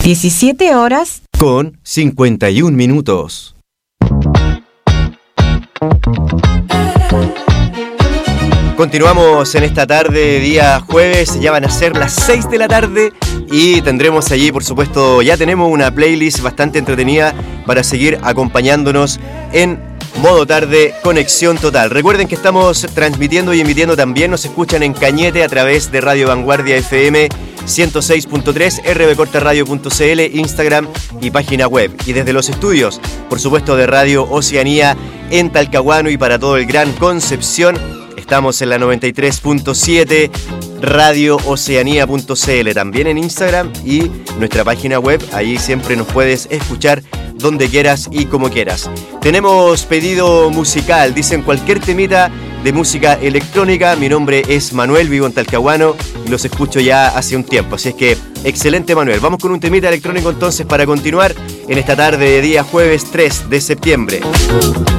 17 horas con 51 minutos. Continuamos en esta tarde, día jueves, ya van a ser las 6 de la tarde y tendremos allí, por supuesto, ya tenemos una playlist bastante entretenida para seguir acompañándonos en modo tarde, conexión total. Recuerden que estamos transmitiendo y emitiendo también, nos escuchan en Cañete a través de Radio Vanguardia FM 106.3, rbcortaradio.cl, Instagram y página web. Y desde los estudios, por supuesto, de Radio Oceanía en Talcahuano y para todo el Gran Concepción, estamos en la 93.7, radiooceanía.cl, también en Instagram y nuestra página web. Ahí siempre nos puedes escuchar donde quieras y como quieras. Tenemos pedido musical, dicen cualquier temita de música electrónica. Mi nombre es Manuel, vivo en Talcahuano y los escucho ya hace un tiempo. Así es que, excelente, Manuel. Vamos con un temita electrónico entonces para continuar en esta tarde de día jueves 3 de septiembre.